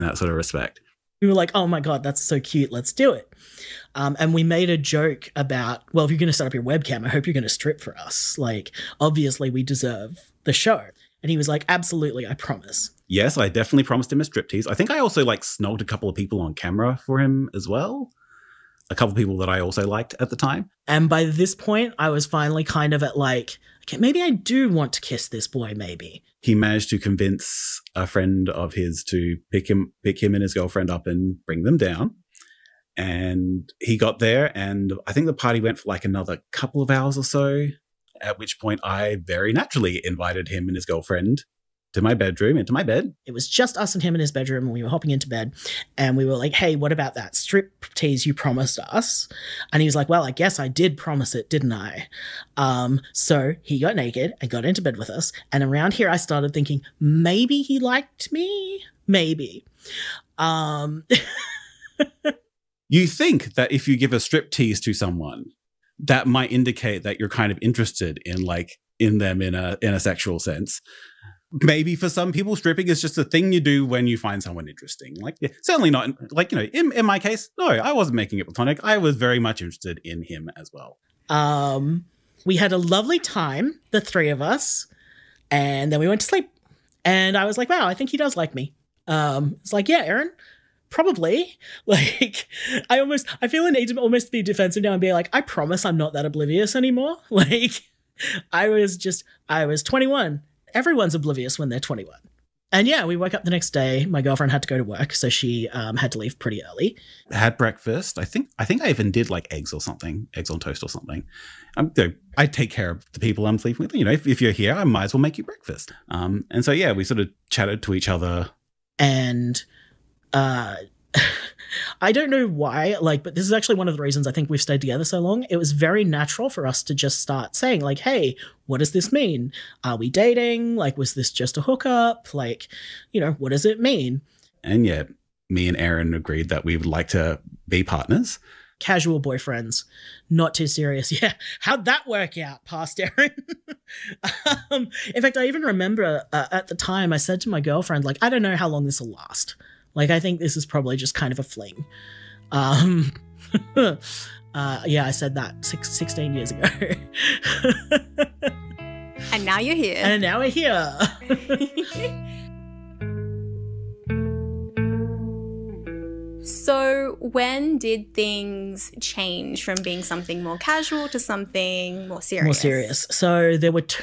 that sort of respect. We were like, oh my God, that's so cute. Let's do it. And we made a joke about, well, if you're going to set up your webcam, I hope you're going to strip for us. Like, obviously we deserve the show. And he was like, absolutely, I promise. Yes, I definitely promised him a striptease. I think I also like snogged a couple of people on camera for him as well. A couple of people that I also liked at the time. And by this point, I was finally kind of at like, okay, maybe I do want to kiss this boy, maybe. He managed to convince a friend of his to pick him and his girlfriend up and bring them down. And he got there, and I think the party went for like another couple of hours or so, at which point I very naturally invited him and his girlfriend to my bedroom, into my bed. It was just us and him in his bedroom, and we were hopping into bed, and we were like, hey, what about that striptease you promised us? And he was like, well, I guess I did promise it, didn't I? So he got naked and got into bed with us, and around here I started thinking, maybe he liked me? Maybe. You think that if you give a striptease to someone, that might indicate that you're kind of interested in them in a sexual sense. Maybe for some people, stripping is just a thing you do when you find someone interesting. Like, yeah, certainly not, like, you know, in my case, no, I wasn't making it platonic. I was very much interested in him as well. We had a lovely time, the three of us, and then we went to sleep. And I was like, wow, I think he does like me. It's like, yeah, Aaron, probably. Like, I feel a need to almost be defensive now and be like, I promise I'm not that oblivious anymore. Like, I was 21. Everyone's oblivious when they're 21. And yeah, we woke up the next day. My girlfriend had to go to work, so she had to leave pretty early. Had breakfast. I think I even did like eggs or something, eggs on toast or something. I take care of the people I'm sleeping with. You know, if you're here, I might as well make you breakfast. And so yeah, we sort of chatted to each other. And I don't know why, like, but this is actually one of the reasons I think we've stayed together so long. It was very natural for us to just start saying, like, hey, what does this mean? Are we dating? Like, was this just a hookup? Like, you know, what does it mean? And yeah, me and Aaron agreed that we would like to be partners. Casual boyfriends, not too serious. Yeah. How'd that work out, past Aaron? In fact, I even remember at the time I said to my girlfriend, like, I don't know how long this will last. Like, I think this is probably just kind of a fling. Yeah, I said that 16 years ago. And now you're here. And now we're here. So when did things change from being something more casual to something more serious? More serious. So there were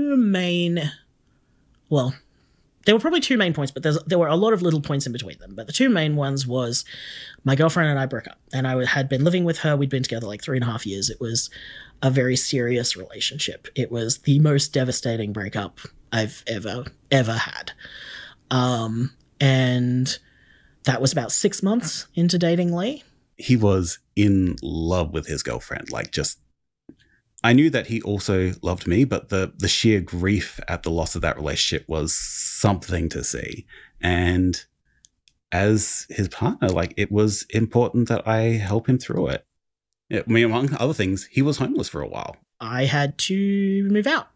there were probably two main points, but there were a lot of little points in between them. But the two main ones was my girlfriend and I broke up, and I had been living with her. We'd been together like 3.5 years. It was a very serious relationship. It was the most devastating breakup I've ever had. And that was about 6 months into dating Lee. He was in love with his girlfriend, like just... I knew that he also loved me, but the sheer grief at the loss of that relationship was something to see. And as his partner, like, it was important that I help him through it. I mean, among other things, he was homeless for a while. I had to move out.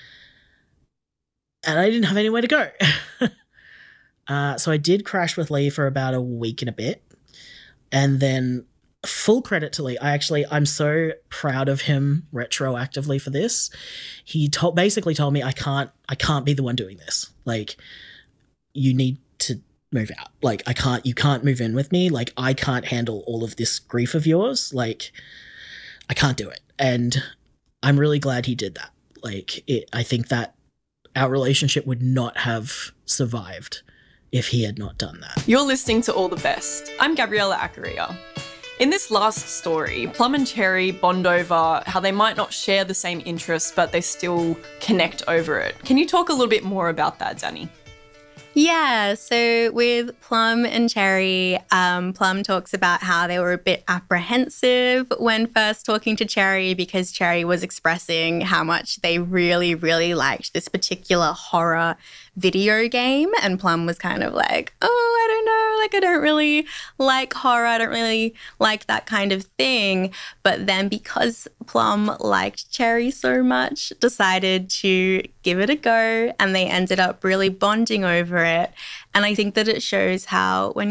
And I didn't have anywhere to go. So I did crash with Lee for about a week and a bit. And then... full credit to Lee. I'm so proud of him retroactively for this. He basically told me I can't be the one doing this. Like, you need to move out. Like, you can't move in with me. Like, I can't handle all of this grief of yours. Like, I can't do it. And I'm really glad he did that. Like, I think that our relationship would not have survived if he had not done that. You're listening to All the Best. I'm Gabriella Acaria. In this last story, Plum and Cherry bond over how they might not share the same interests, but they still connect over it. Can you talk a little bit more about that, Danny? Yeah, so with Plum and Cherry, Plum talks about how they were a bit apprehensive when first talking to Cherry because Cherry was expressing how much they really, really liked this particular horror video game. And Plum was kind of like, oh, I don't know, like, like, I don't really like horror. I don't really like that kind of thing. But then because Plum liked Cherry so much, decided to give it a go, and they ended up really bonding over it. And I think that it shows how when